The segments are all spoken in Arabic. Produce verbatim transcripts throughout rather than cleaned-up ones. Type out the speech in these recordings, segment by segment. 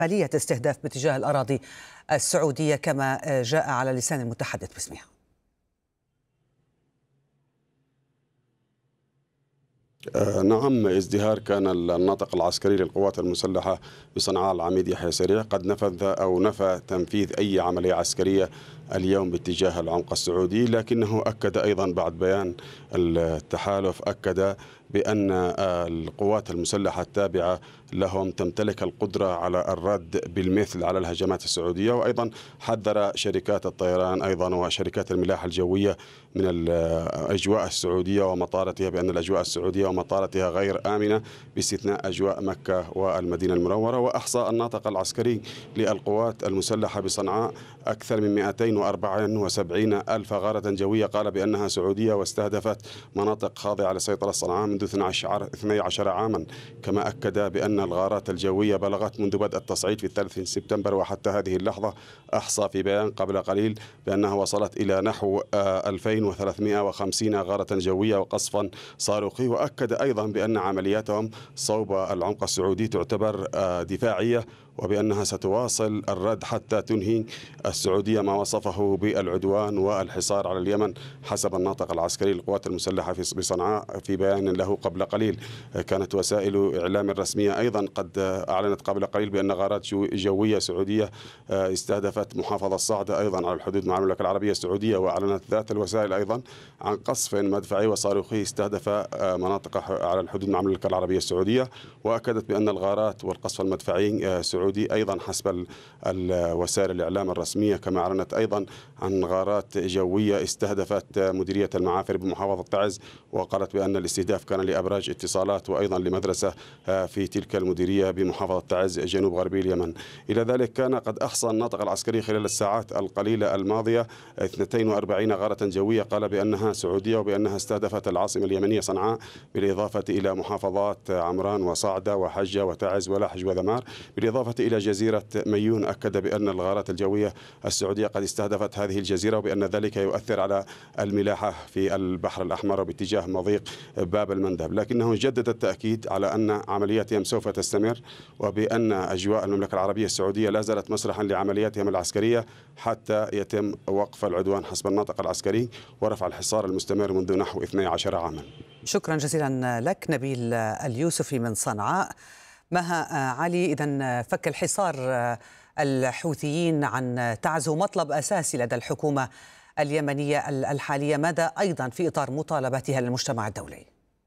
عملية استهداف باتجاه الأراضي السعودية كما جاء على لسان المتحدث باسمها. آه نعم، ازدهار كان الناطق العسكري للقوات المسلحة بصنعاء العميد يحيى سريع قد نفذ أو نفى تنفيذ أي عملية عسكرية اليوم باتجاه العمق السعودي، لكنه أكد أيضا بعد بيان التحالف أكد بأن القوات المسلحة التابعة لهم تمتلك القدرة على الرد بالمثل على الهجمات السعودية، وأيضا حذر شركات الطيران أيضا وشركات الملاحة الجوية من الأجواء السعودية ومطارتها بأن الأجواء السعودية ومطارتها غير آمنة باستثناء أجواء مكة والمدينة المنورة. وأحصى الناطق العسكري للقوات المسلحة بصنعاء أكثر من مئتين وأربعة وسبعين ألف غارة جوية قال بأنها سعودية واستهدفت مناطق خاضعة لسيطرة صنعاء منذ اثني عشر عاما، كما أكد بأن الغارات الجوية بلغت منذ بدء التصعيد في الثالث من سبتمبر وحتى هذه اللحظة. أحصى في بيان قبل قليل بأنها وصلت إلى نحو ألفين وثلاثمئة وخمسين غارة جوية وقصفا صاروخي، وأكد أيضا بأن عملياتهم صوب العمق السعودي تعتبر دفاعية وبأنها ستواصل الرد حتى تنهي السعودية ما وصفه بالعدوان والحصار على اليمن حسب الناطق العسكري للقوات المسلحة في بصنعاء في بيان له قبل قليل. كانت وسائل إعلام رسمية أيضا قد أعلنت قبل قليل بأن غارات جوية سعودية استهدفت محافظة صعدة أيضا على الحدود مع المملكة العربية السعودية، وأعلنت ذات الوسائل أيضا عن قصف مدفعي وصاروخي استهدف مناطق على الحدود مع المملكة العربية السعودية، وأكدت بأن الغارات والقصف المدفعي سعودي أيضا حسب وسائل الإعلام الرسمية. كما أعلنت أيضا عن غارات جوية استهدفت مديرية المعافر بمحافظة تعز، وقالت بأن الاستهداف كان لأبراج اتصالات وأيضا لمدرسة في تلك المديرية بمحافظة تعز جنوب غربي اليمن. إلى ذلك كان قد أحصى الناطق العسكري خلال الساعات القليلة الماضية اثنتين وأربعين غارة جوية قال بأنها سعودية وبأنها استهدفت العاصمة اليمنية صنعاء، بالإضافة إلى محافظات عمران وصعدة وحجة وتعز ولحج وذمار، بالإضافة إلى جزيرة ميون. أكد بأن الغارات الجوية السعودية قد استهدفت هذه الجزيرة وبأن ذلك يؤثر على الملاحة في البحر الأحمر وباتجاه مضيق باب المندب، لكنه جدد التأكيد على أن عملياتهم سوف تستمر وبأن أجواء المملكة العربية السعودية لا زالت مسرحا لعملياتهم العسكرية حتى يتم وقف العدوان حسب الناطق العسكري ورفع الحصار المستمر منذ نحو اثني عشر عاما. شكرا جزيلا لك نبيل اليوسفي من صنعاء. مها علي، إذن فك الحصار الحوثيين عن تعز مطلب أساسي لدى الحكومة اليمنية الحالية، ماذا أيضا في إطار مطالباتها للمجتمع الدولي؟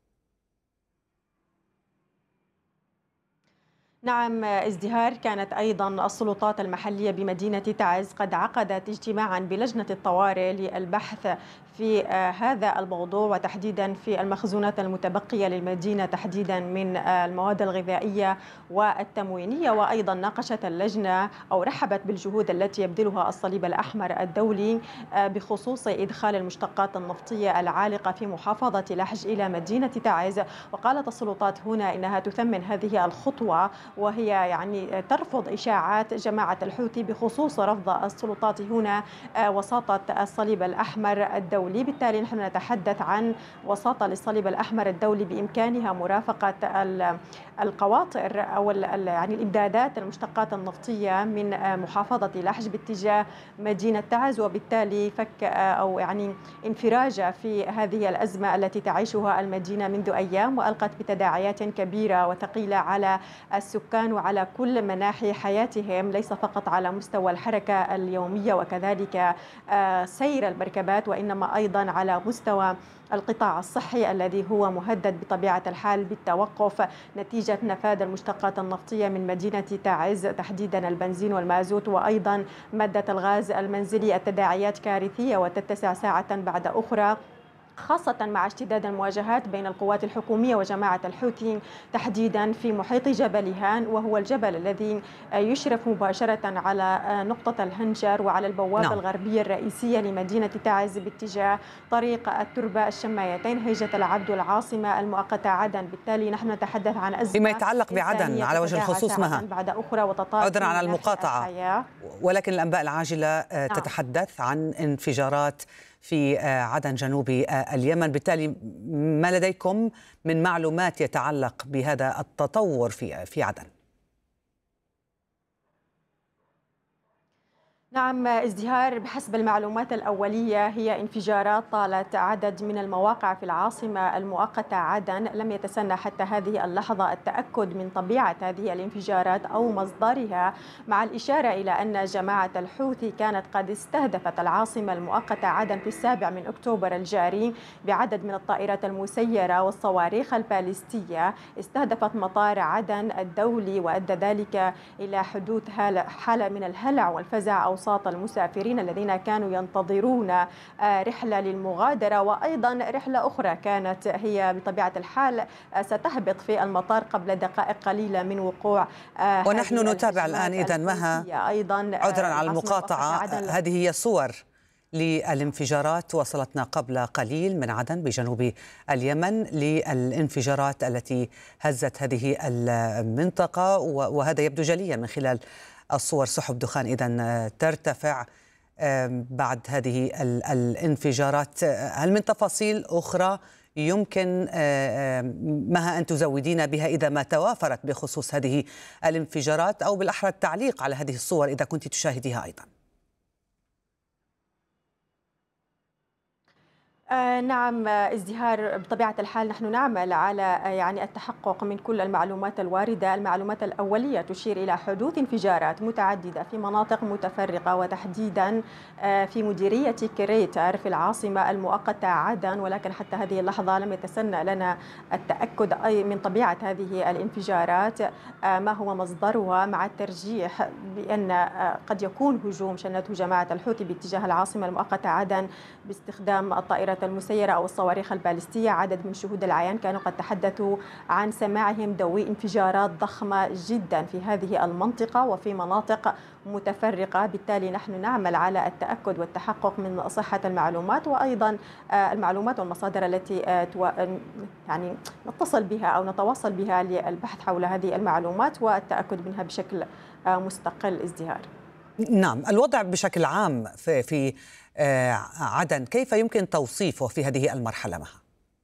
نعم، ازدهار كانت أيضا السلطات المحلية بمدينة تعز قد عقدت اجتماعا بلجنة الطوارئ للبحث في هذا الموضوع، وتحديدا في المخزونات المتبقية للمدينة تحديدا من المواد الغذائية والتموينية. وأيضا ناقشت اللجنة أو رحبت بالجهود التي يبذلها الصليب الأحمر الدولي بخصوص إدخال المشتقات النفطية العالقة في محافظة لحج إلى مدينة تعز. وقالت السلطات هنا إنها تثمن هذه الخطوة، وهي يعني ترفض إشاعات جماعة الحوثي بخصوص رفض السلطات هنا وساطة الصليب الأحمر الدولي. بالتالي نحن نتحدث عن وساطة للصليب الأحمر الدولي بإمكانها مرافقة القواطر أو يعني الإمدادات المشتقات النفطية من محافظة لحج باتجاه مدينة تعز، وبالتالي فك أو يعني انفراج في هذه الأزمة التي تعيشها المدينة منذ أيام، وألقت بتداعيات كبيرة وثقيلة على السكان وعلى كل مناحي حياتهم، ليس فقط على مستوى الحركة اليومية وكذلك سير المركبات، وإنما أيضا على مستوى القطاع الصحي الذي هو مهدد بطبيعة الحال بالتوقف نتيجة نفاذ المشتقات النفطية من مدينة تعز تحديدا البنزين والمازوت وأيضا مادة الغاز المنزلي. التداعيات كارثية وتتسع ساعة بعد أخرى، خاصة مع اشتداد المواجهات بين القوات الحكومية وجماعة الحوثي تحديدا في محيط جبل هان، وهو الجبل الذي يشرف مباشرة على نقطة الهنجر وعلى البوابة نعم. الغربية الرئيسية لمدينة تعز باتجاه طريق التربة الشمايتين هيجة العبد والعاصمة المؤقتة عدن. بالتالي نحن نتحدث عن أزمة بما يتعلق بعدن على وجه الخصوص مها بعد أخرى وتطال عذرا على المقاطعة، ولكن الأنباء العاجلة نعم. تتحدث عن انفجارات في عدن جنوب اليمن، بالتالي ما لديكم من معلومات يتعلق بهذا التطور في في عدن؟ نعم ازدهار، بحسب المعلومات الأولية هي انفجارات طالت عدد من المواقع في العاصمة المؤقتة عدن. لم يتسنى حتى هذه اللحظة التأكد من طبيعة هذه الانفجارات أو مصدرها، مع الإشارة إلى أن جماعة الحوثي كانت قد استهدفت العاصمة المؤقتة عدن في السابع من أكتوبر الجاري بعدد من الطائرات المسيرة والصواريخ الباليستية. استهدفت مطار عدن الدولي وأدى ذلك إلى حدوث حالة من الهلع والفزع أو أوساط المسافرين الذين كانوا ينتظرون رحلة للمغادرة، وأيضا رحلة أخرى كانت هي بطبيعة الحال ستهبط في المطار قبل دقائق قليلة من وقوع. ونحن نتابع الآن إذا مها أيضا عذرا على المقاطعة، هذه هي صور للانفجارات وصلتنا قبل قليل من عدن بجنوب اليمن، للانفجارات التي هزت هذه المنطقة، وهذا يبدو جليا من خلال الصور. سحب دخان إذن ترتفع بعد هذه الانفجارات. هل من تفاصيل أخرى يمكن مها أن تزودين بها إذا ما توافرت بخصوص هذه الانفجارات، أو بالأحرى التعليق على هذه الصور إذا كنت تشاهديها أيضا؟ آه نعم ازدهار، بطبيعة الحال نحن نعمل على يعني التحقق من كل المعلومات الواردة. المعلومات الأولية تشير إلى حدوث انفجارات متعددة في مناطق متفرقة، وتحديدا آه في مديرية كريتر في العاصمة المؤقتة عدن، ولكن حتى هذه اللحظة لم يتسنى لنا التأكد أي من طبيعة هذه الانفجارات، آه ما هو مصدرها، مع الترجيح بأن آه قد يكون هجوم شنته جماعة الحوثي باتجاه العاصمة المؤقتة عدن باستخدام الطائرات المسيرة أو الصواريخ البالستية. عدد من شهود العيان كانوا قد تحدثوا عن سماعهم دوي انفجارات ضخمة جدا في هذه المنطقة وفي مناطق متفرقة. بالتالي نحن نعمل على التأكد والتحقق من صحة المعلومات، وأيضا المعلومات والمصادر التي يعني نتصل بها أو نتواصل بها للبحث حول هذه المعلومات والتأكد منها بشكل مستقل. ازدهار. نعم، الوضع بشكل عام في, في عدن كيف يمكن توصيفه في هذه المرحلة مها؟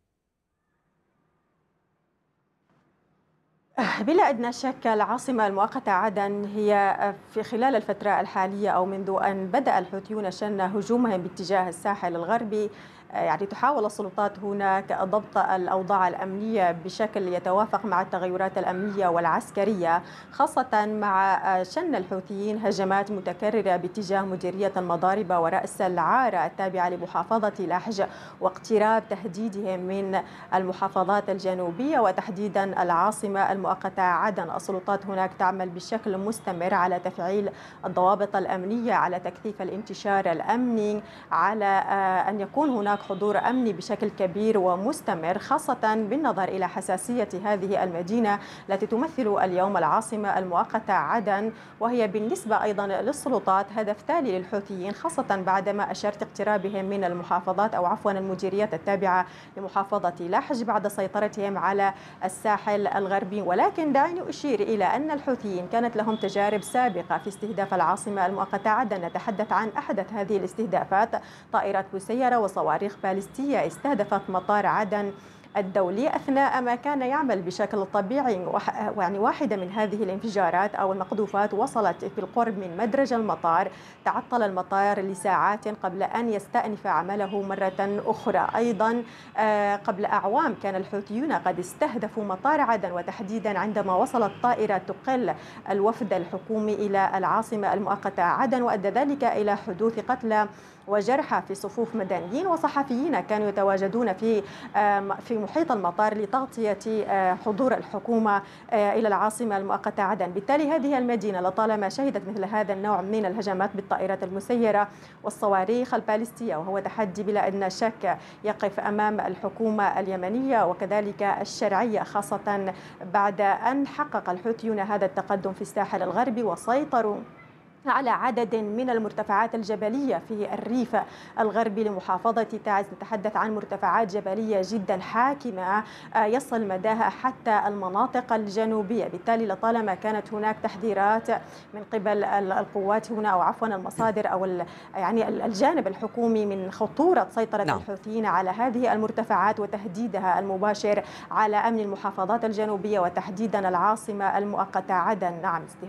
بلا أدنى شك العاصمة المؤقتة عدن هي في خلال الفترة الحالية أو منذ أن بدأ الحوثيون شن هجومهم باتجاه الساحل الغربي، يعني تحاول السلطات هناك ضبط الأوضاع الأمنية بشكل يتوافق مع التغيرات الأمنية والعسكرية، خاصة مع شن الحوثيين هجمات متكررة باتجاه مديرية المضاربة ورأس العارة التابعة لمحافظة لحج، واقتراب تهديدهم من المحافظات الجنوبية وتحديدا العاصمة المؤقتة عدن. السلطات هناك تعمل بشكل مستمر على تفعيل الضوابط الأمنية، على تكثيف الانتشار الأمني، على أن يكون هناك حضور أمني بشكل كبير ومستمر، خاصة بالنظر إلى حساسية هذه المدينة التي تمثل اليوم العاصمة المؤقتة عدن، وهي بالنسبة أيضا للسلطات هدف تالي للحوثيين، خاصة بعدما أشرت اقترابهم من المحافظات أو عفوا المديريات التابعة لمحافظة لحج بعد سيطرتهم على الساحل الغربي. ولكن دعيني أشير إلى أن الحوثيين كانت لهم تجارب سابقة في استهداف العاصمة المؤقتة عدن. نتحدث عن أحدث هذه الاستهدافات طائرات مسيرة وصواريخ باليستية استهدفت مطار عدن الدولي أثناء ما كان يعمل بشكل طبيعي. يعني واحدة من هذه الانفجارات أو المقذوفات وصلت في القرب من مدرج المطار، تعطل المطار لساعات قبل أن يستأنف عمله مرة أخرى. أيضا قبل أعوام كان الحوثيون قد استهدفوا مطار عدن، وتحديدا عندما وصلت طائرة تقل الوفد الحكومي إلى العاصمة المؤقتة عدن، وأدى ذلك إلى حدوث قتلى وجرحى في صفوف مدنيين وصحفيين كانوا يتواجدون في في محيط المطار لتغطية حضور الحكومة إلى العاصمة المؤقتة عدن. بالتالي هذه المدينة لطالما شهدت مثل هذا النوع من الهجمات بالطائرات المسيرة والصواريخ الباليستية، وهو تحدي بلا أدنى شك يقف أمام الحكومة اليمنية وكذلك الشرعية، خاصة بعد أن حقق الحوثيون هذا التقدم في الساحل الغربي وسيطروا على عدد من المرتفعات الجبلية في الريف الغربي لمحافظة تعز. نتحدث عن مرتفعات جبلية جدا حاكمة يصل مداها حتى المناطق الجنوبية. بالتالي لطالما كانت هناك تحذيرات من قبل القوات هنا أو عفوا المصادر أو يعني الجانب الحكومي من خطورة سيطرة نعم. الحوثيين على هذه المرتفعات وتهديدها المباشر على أمن المحافظات الجنوبية وتحديدا العاصمة المؤقتة عدن. نعم ازدهار.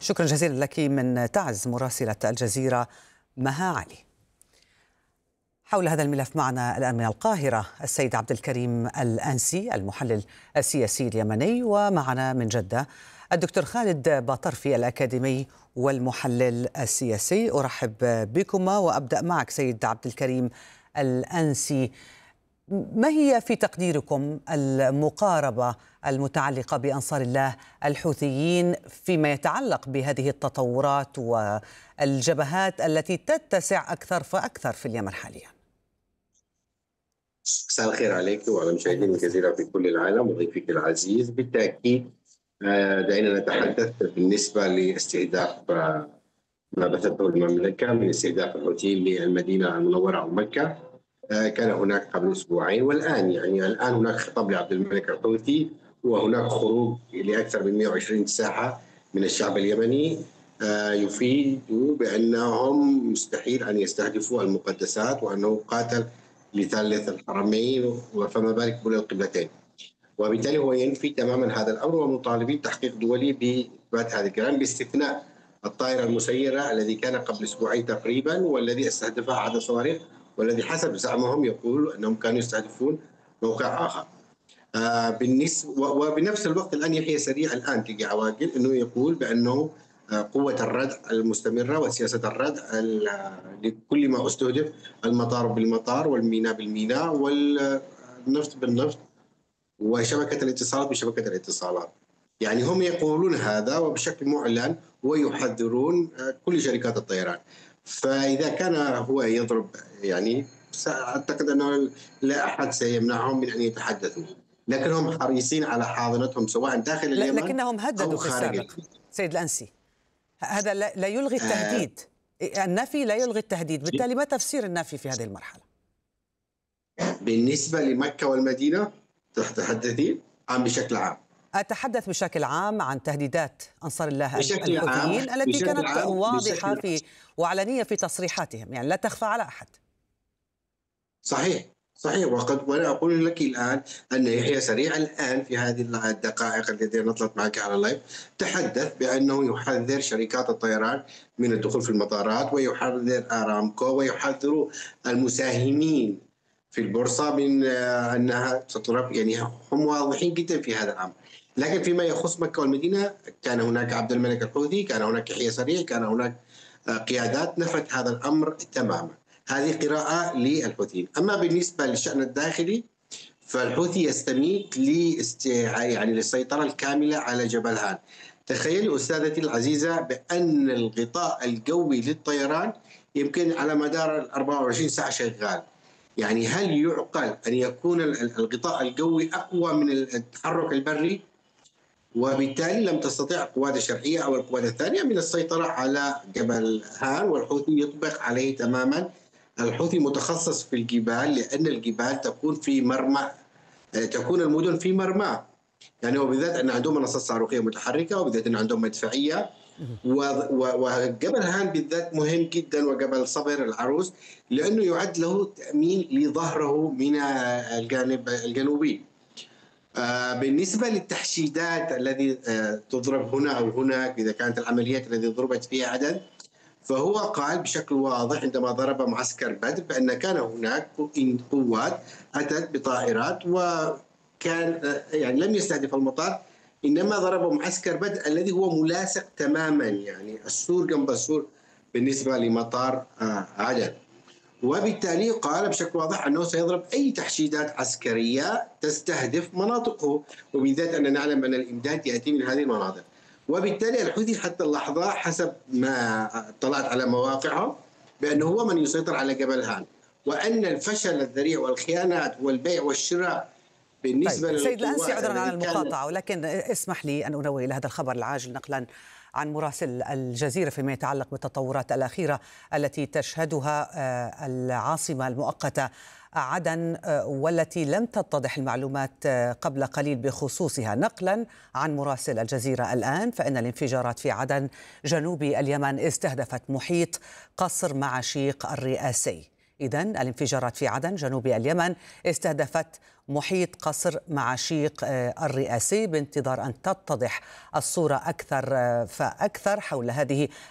شكرا جزيلا لك من تعز مراسلة الجزيرة مها علي. حول هذا الملف معنا الآن من القاهرة السيد عبد الكريم الأنسي المحلل السياسي اليمني، ومعنا من جدة الدكتور خالد باطرفي الأكاديمي والمحلل السياسي. أرحب بكما وأبدأ معك سيد عبد الكريم الأنسي. ما هي في تقديركم المقاربة المتعلقة بأنصار الله الحوثيين فيما يتعلق بهذه التطورات والجبهات التي تتسع أكثر فأكثر في اليمن حاليا؟ مساء الخير عليك وعلى مشاهدين الجزيرة في كل العالم وضيفك العزيز. بالتأكيد دعينا نتحدث بالنسبة لاستهداف ما بثته المملكة من استهداف الحوثيين للمدينة المنورة أو مكة. كان هناك قبل أسبوعين، والآن يعني الآن هناك خطاب لعبد الملك الحوثي، وهناك خروج لأكثر من مئة وعشرين ساحة من الشعب اليمني يفيد بأنهم مستحيل أن يستهدفوا المقدسات، وأنه قاتل لثالث الحرمين فما بالك بأولى القبلتين. وبالتالي هو ينفي تماما هذا الأمر، ومطالبين تحقيق دولي بإثبات هذا الكلام، باستثناء الطائرة المسيرة الذي كان قبل أسبوعين تقريبا والذي استهدفها عدد صواريخ، والذي حسب زعمهم يقول أنهم كانوا يستهدفون موقع آخر. آه بالنسبة وبنفس الوقت الآن يحيى سريع الآن تجي عواقل أنه يقول بأنه آه قوة الردع المستمرة وسياسة الردع لكل ما استهدف، المطار بالمطار والميناء بالميناء والنفط بالنفط وشبكة الاتصالات بشبكة الاتصالات. يعني هم يقولون هذا وبشكل معلن ويحذرون آه كل شركات الطيران. فإذا كان هو يضرب يعني أعتقد أنه لا أحد سيمنعهم من أن يتحدثوا، لكنهم حريصين على حاضنتهم سواء داخل اليمن لكنهم هددوا في السابق سيد الأنسي. هذا لا يلغي التهديد، آه النفي لا يلغي التهديد، بالتالي ما تفسير النفي في هذه المرحلة؟ بالنسبة لمكة والمدينة تتحدثين أم بشكل عام؟ أتحدث بشكل عام عن تهديدات أنصار الله الحوثيين التي كانت واضحة في وعلنية في تصريحاتهم، يعني لا تخفى على أحد. صحيح صحيح وقد وأنا أقول لك الآن أن يحيى سريع الآن في هذه الدقائق التي نطلت معك على اللايف تحدث بأنه يحذر شركات الطيران من الدخول في المطارات، ويحذر آرامكو، ويحذر المساهمين في البورصة من أنها تضرب. يعني هم واضحين جدا في هذا الأمر. لكن فيما يخص مكة والمدينة كان هناك عبد الملك الحوثي، كان هناك يحيى سريع، كان هناك قيادات نفت هذا الأمر تماما. هذه قراءة للحوثيين. أما بالنسبة للشأن الداخلي فالحوثي يستميت لاست يعني للسيطرة الكاملة على جبل هان. تخيل أستاذتي العزيزة بأن الغطاء الجوي للطيران يمكن على مدار ال أربعة وعشرين ساعة شغال. يعني هل يعقل أن يكون الغطاء الجوي أقوى من التحرك البري؟ وبالتالي لم تستطيع القوات الشرعية أو القوات الثانية من السيطرة على جبل هان، والحوثي يطبق عليه تماما. الحوثي متخصص في الجبال، لأن الجبال تكون في مرمى، تكون المدن في مرمى، يعني وبالذات أن عندهم منصات صاروخية متحركة، وبالذات أن عندهم مدفعية. وجبل هان بالذات مهم جدا، وجبل صبر العروس، لأنه يعد له تأمين لظهره من الجانب الجنوبي. آه بالنسبة للتحشيدات الذي آه تضرب هنا أو هناك، إذا كانت العمليات التي ضربت فيها عدن، فهو قال بشكل واضح عندما ضرب معسكر بدر بأن كان هناك قوات أتت بطائرات، وكان آه يعني لم يستهدف المطار، إنما ضرب معسكر بدر الذي هو ملاصق تماما، يعني السور جنب السور بالنسبة لمطار آه عدن. وبالتالي قال بشكل واضح أنه سيضرب أي تحشيدات عسكرية تستهدف مناطقه، وبالذات أننا نعلم أن الإمداد يأتي من هذه المناطق. وبالتالي الحوثي حتى اللحظة حسب ما اطلعت على مواقعهم بأنه هو من يسيطر على جبل هان، وأن الفشل الذريع والخيانات والبيع والشراء بالنسبة طيب. سيد الأنسي عذرا على المقاطعة، ولكن اسمح لي أن أنوه إلى هذا الخبر العاجل نقلا عن مراسل الجزيرة فيما يتعلق بالتطورات الأخيرة التي تشهدها العاصمة المؤقتة عدن، والتي لم تتضح المعلومات قبل قليل بخصوصها. نقلا عن مراسل الجزيرة الآن، فإن الانفجارات في عدن جنوب اليمن استهدفت محيط قصر معشيق الرئاسي. إذن الانفجارات في عدن جنوب اليمن استهدفت محيط قصر معاشيق الرئاسي بانتظار أن تتضح الصورة أكثر فأكثر حول هذه